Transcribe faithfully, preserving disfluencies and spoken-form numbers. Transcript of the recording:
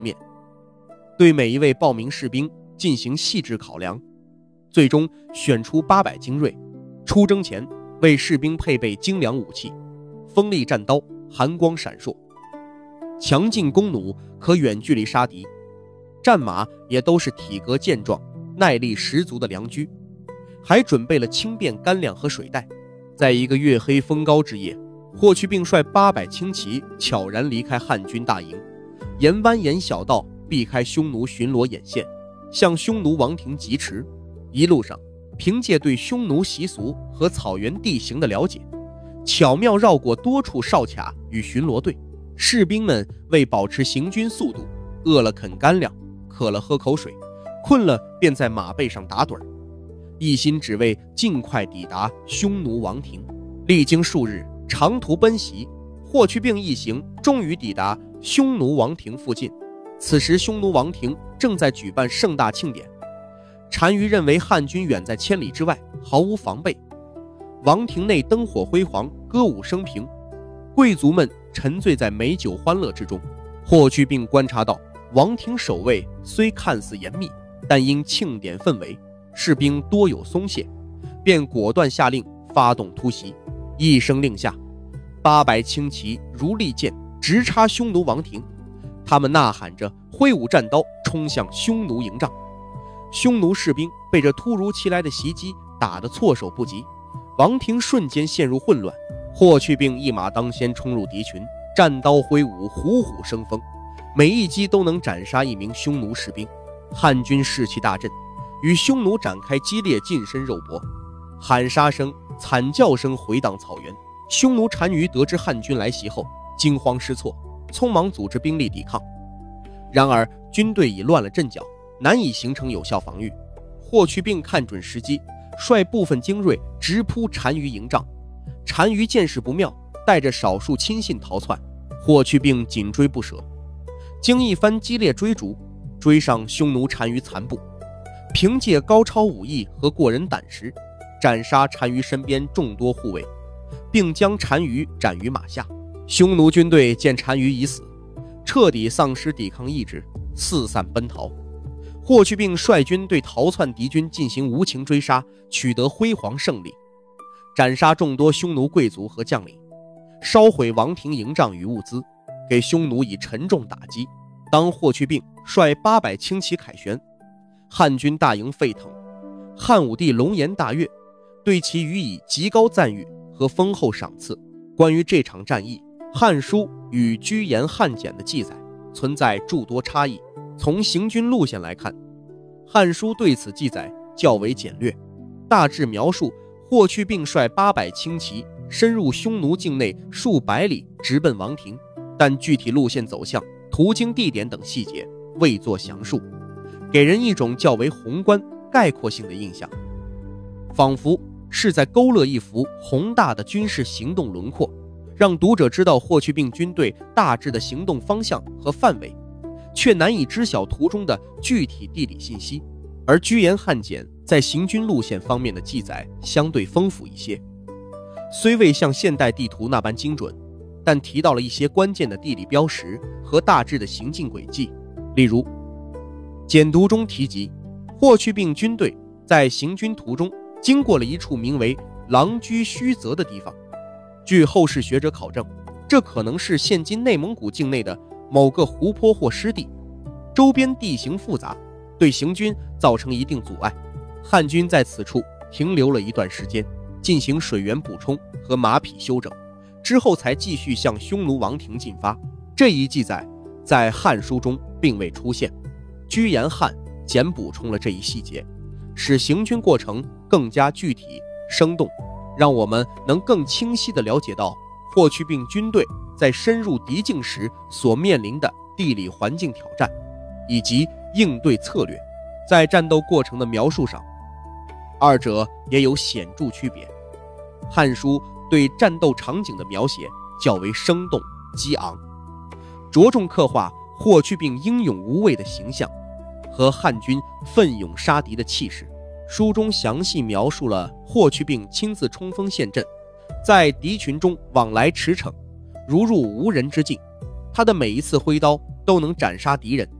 面，对每一位报名士兵进行细致考量，最终选出八百精锐。出征前为士兵配备精良武器，锋利战刀寒光闪烁，强劲弓弩可远距离杀敌，战马也都是体格健壮耐力十足的良驹，还准备了轻便干粮和水袋。在一个月黑风高之夜，霍去病率八百轻骑悄然离开汉军大营，沿蜿蜒小道避开匈奴巡逻眼线，向匈奴王庭疾驰。一路上凭借对匈奴习俗和草原地形的了解，巧妙绕过多处哨卡与巡逻队。士兵们为保持行军速度，饿了啃干粮，渴了喝口水，困了便在马背上打盹儿，一心只为尽快抵达匈奴王庭。历经数日长途奔袭，霍去病一行终于抵达匈奴王庭附近。此时匈奴王庭正在举办盛大庆典，单于认为汉军远在千里之外，毫无防备。王庭内灯火辉煌，歌舞升平，贵族们沉醉在美酒欢乐之中。霍去病观察到，王庭守卫虽看似严密，但因庆典氛围，士兵多有松懈，便果断下令发动突袭。一声令下，八百轻骑如利箭直插匈奴王庭，他们呐喊着挥舞战刀冲向匈奴营帐。匈奴士兵被这突如其来的袭击打得措手不及，王庭瞬间陷入混乱。霍去病一马当先冲入敌群，战刀挥舞，虎虎生风，每一击都能斩杀一名匈奴士兵。汉军士气大振，与匈奴展开激烈近身肉搏，喊杀声惨叫声回荡草原。匈奴单于得知汉军来袭后，惊慌失措，匆忙组织兵力抵抗。然而军队已乱了阵脚，难以形成有效防御。霍去病看准时机，率部分精锐直扑单于营帐。单于见势不妙，带着少数亲信逃窜，霍去病紧追不舍。经一番激烈追逐，追上匈奴单于残部，凭借高超武艺和过人胆识，斩杀单于身边众多护卫，并将单于斩于马下。匈奴军队见单于已死，彻底丧失抵抗意志，四散奔逃。霍去病率军对逃窜敌军进行无情追杀，取得辉煌胜利，斩杀众多匈奴贵族和将领，烧毁王庭营帐与物资，给匈奴以沉重打击。当霍去病率八百轻骑凯旋，汉军大营沸腾，汉武帝龙颜大悦，对其予以极高赞誉和丰厚赏赐。关于这场战役，《汉书》与《居延汉简》的记载存在诸多差异。从行军路线来看，《汉书》对此记载较为简略，大致描述霍去病率八百轻骑深入匈奴境内数百里，直奔王庭，但具体路线走向、途经地点等细节未作详述，给人一种较为宏观概括性的印象，仿佛是在勾勒一幅宏大的军事行动轮廓，让读者知道霍去病军队大致的行动方向和范围，却难以知晓途中的具体地理信息。而《居延汉简》在行军路线方面的记载相对丰富一些，虽未像现代地图那般精准，但提到了一些关键的地理标识和大致的行进轨迹。例如，简读中提及，霍去病军队在行军途中经过了一处名为狼居虚泽的地方。据后世学者考证，这可能是现今内蒙古境内的某个湖泊或湿地，周边地形复杂，对行军造成一定阻碍。汉军在此处停留了一段时间，进行水源补充和马匹休整，之后才继续向匈奴王庭进发。这一记载在《汉书》中并未出现，《居延汉简》补充了这一细节，使行军过程更加具体生动，让我们能更清晰地了解到霍去病军队在深入敌境时所面临的地理环境挑战，以及应对策略。在战斗过程的描述上，二者也有显著区别。《汉书》对战斗场景的描写较为生动激昂，着重刻画霍去病英勇无畏的形象和汉军奋勇杀敌的气势。书中详细描述了霍去病亲自冲锋陷阵，在敌群中往来驰骋，如入无人之境。他的每一次挥刀都能斩杀敌人，